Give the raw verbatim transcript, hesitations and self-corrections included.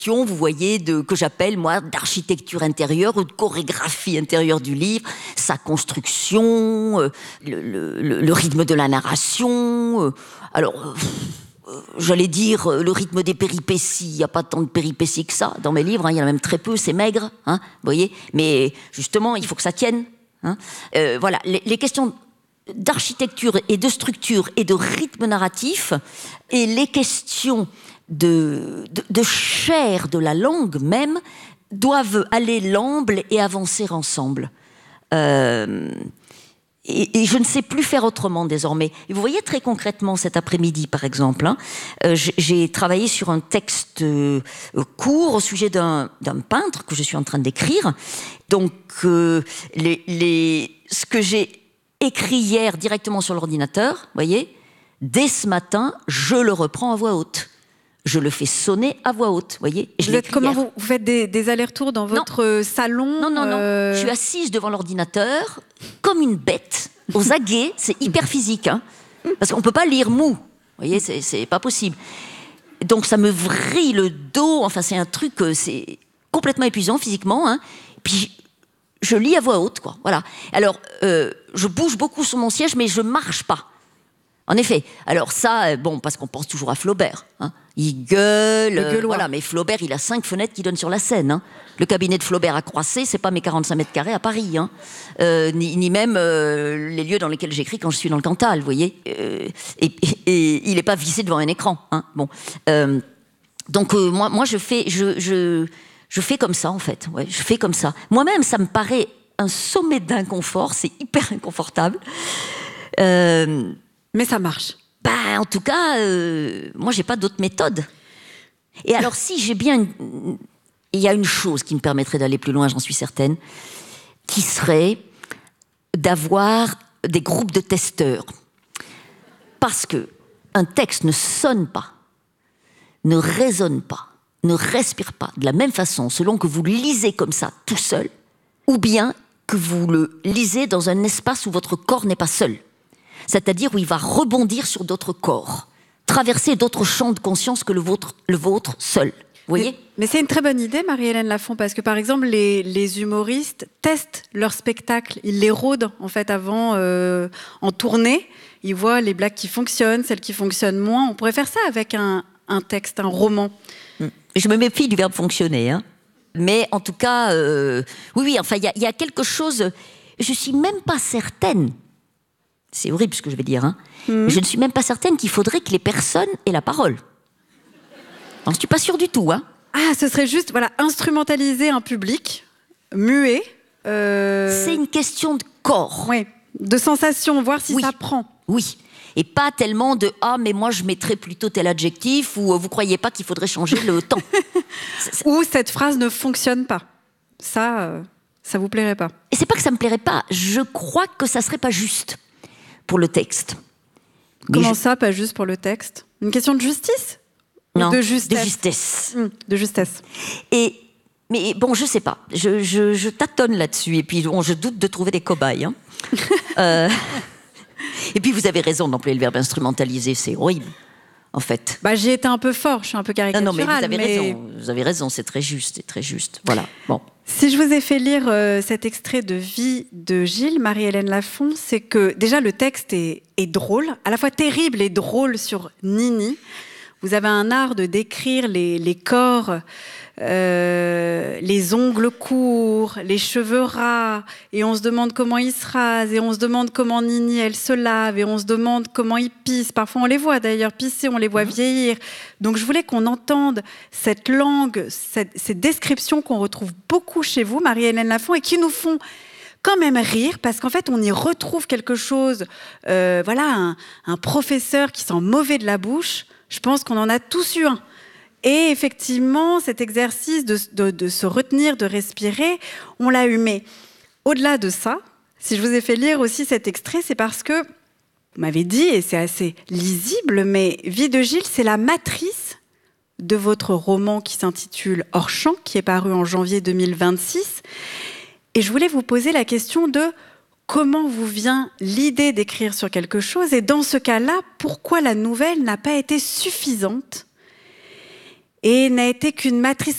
vous voyez, de, que j'appelle, moi, d'architecture intérieure ou de chorégraphie intérieure du livre, sa construction, euh, le, le, le rythme de la narration, euh, alors, euh, j'allais dire, euh, le rythme des péripéties, il n'y a pas tant de péripéties que ça dans mes livres, hein, il y en a même très peu, c'est maigre, hein, vous voyez, mais justement, il faut que ça tienne. Hein, euh, voilà, les, les questions d'architecture et de structure et de rythme narratif et les questions de, de, de chair de la langue même doivent aller l'amble et avancer ensemble. Euh, et, et je ne sais plus faire autrement désormais. Et vous voyez très concrètement cet après-midi, par exemple, hein, euh, j'ai travaillé sur un texte euh, court au sujet d'un, d'un peintre que je suis en train d'écrire. Donc, euh, les, les, ce que j'ai écrit hier directement sur l'ordinateur, vous voyez, dès ce matin, je le reprends à voix haute. Je le fais sonner à voix haute, vous voyez. Je vous êtes, comment vous, vous faites des, des allers-retours dans votre non. salon? Non, non, non. Euh... Je suis assise devant l'ordinateur, comme une bête, aux aguets. C'est hyper physique, hein, parce qu'on ne peut pas lire mou. Vous voyez, c'est, c'est pas possible. Donc ça me vrille le dos. Enfin, c'est un truc, c'est complètement épuisant physiquement. Hein. Puis je lis à voix haute, quoi. Voilà. Alors, euh, je bouge beaucoup sur mon siège, mais je marche pas. En effet. Alors ça, bon, parce qu'on pense toujours à Flaubert. Hein. Il gueule, euh, voilà. Mais Flaubert, il a cinq fenêtres qui donnent sur la Seine. Hein. Le cabinet de Flaubert à Croissé, c'est pas mes quarante-cinq mètres carrés à Paris, hein. euh, ni, ni même euh, les lieux dans lesquels j'écris quand je suis dans le Cantal, vous voyez. Euh, et, et, et il n'est pas vissé devant un écran. Hein. Bon. Euh, donc euh, moi, moi, je fais, je, je, je fais comme ça en fait. Ouais, je fais comme ça. Moi-même, ça me paraît un sommet d'inconfort. C'est hyper inconfortable. Euh, Mais ça marche. Bah, en tout cas, euh, moi, j'ai pas d'autre méthode. Et alors, si j'ai bien... Une... Il y a une chose qui me permettrait d'aller plus loin, j'en suis certaine, qui serait d'avoir des groupes de testeurs. Parce que un texte ne sonne pas, ne résonne pas, ne respire pas de la même façon selon que vous le lisez comme ça, tout seul, ou bien que vous le lisez dans un espace où votre corps n'est pas seul. C'est-à-dire où il va rebondir sur d'autres corps, traverser d'autres champs de conscience que le vôtre, le vôtre seul. Vous voyez ? Mais, mais c'est une très bonne idée, Marie-Hélène Lafont, parce que par exemple, les, les humoristes testent leur spectacle, ils les rôdent en fait avant, euh, en tournée, ils voient les blagues qui fonctionnent, celles qui fonctionnent moins. On pourrait faire ça avec un, un texte, un roman. Je me méfie du verbe fonctionner, hein. Mais en tout cas, euh, oui, oui, enfin, il y, y a quelque chose. Je suis même pas certaine. C'est horrible ce que je vais dire, hein. Mmh. Je ne suis même pas certaine qu'il faudrait que les personnes aient la parole. Non, je suis pas sûre du tout, hein. Ah, ce serait juste, voilà, instrumentaliser un public muet. Euh... C'est une question de corps. Oui, de sensation, voir si oui. ça prend. Oui. Et pas tellement de « Ah, mais moi, je mettrais plutôt tel adjectif » ou « Vous croyez pas qu'il faudrait changer le temps ?» Ou cette phrase ne fonctionne pas. Ça, euh, ça vous plairait pas. Et c'est pas que ça me plairait pas. Je crois que ça serait pas juste pour le texte. Comment je... ça, pas juste pour le texte? Une question de justice? Non, de justesse. de justesse. Mmh, de justesse. Et, mais bon, je sais pas. Je, je, je tâtonne là-dessus. Et puis, bon, je doute de trouver des cobayes. Hein. euh... Et puis, vous avez raison d'employer le verbe instrumentaliser. C'est horrible, en fait. Bah, j'y étais un peu fort. Je suis un peu caricaturale. Non, non, mais vous avez mais... raison. Vous avez raison. C'est très juste. C'est très juste. Voilà. Bon. Si je vous ai fait lire euh, cet extrait de Vie de Gilles, Marie-Hélène Lafont, c'est que déjà le texte est, est drôle, à la fois terrible et drôle sur Nini. Vous avez un art de décrire les, les corps, euh, les ongles courts, les cheveux ras, et on se demande comment ils se rasent, et on se demande comment Nini, elle se lave, et on se demande comment ils pissent. Parfois, on les voit d'ailleurs pisser, on les voit vieillir. Donc, je voulais qu'on entende cette langue, cette, ces descriptions qu'on retrouve beaucoup chez vous, Marie-Hélène Lafont, et qui nous font quand même rire, parce qu'en fait, on y retrouve quelque chose, euh, voilà, un, un professeur qui sent mauvais de la bouche. Je pense qu'on en a tous eu un. Et effectivement, cet exercice de, de, de se retenir, de respirer, on l'a eu. Mais au-delà de ça, si je vous ai fait lire aussi cet extrait, c'est parce que, vous m'avez dit, et c'est assez lisible, mais Vie de Gilles, c'est la matrice de votre roman qui s'intitule Hors champ, qui est paru en janvier deux mille vingt-six. Et je voulais vous poser la question de comment vous vient l'idée d'écrire sur quelque chose, et dans ce cas-là, pourquoi la nouvelle n'a pas été suffisante et n'a été qu'une matrice